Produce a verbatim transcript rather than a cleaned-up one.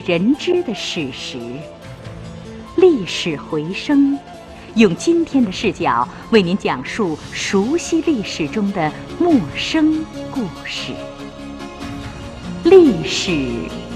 人知的史实。历史回声，用今天的视角为您讲述熟悉历史中的陌生故事。历史